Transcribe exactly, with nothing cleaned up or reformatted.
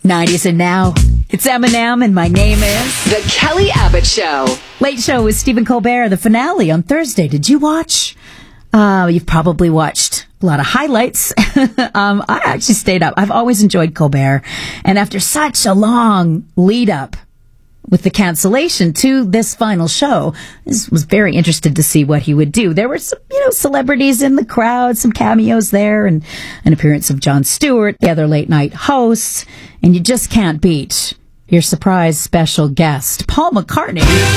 nineties and now. It's Eminem, and my name is... The Kelly Abbott Show. Late Show with Stephen Colbert, the finale on Thursday. Did you watch? Uh, you've probably watched a lot of highlights. um, I actually stayed up. I've always enjoyed Colbert. And after such a long lead up with the cancellation to this final show, I was very interested to see what he would do. There were some, you know, celebrities in the crowd, some cameos there, and an appearance of Jon Stewart, the other late night hosts, and you just can't beat your surprise special guest, Paul McCartney.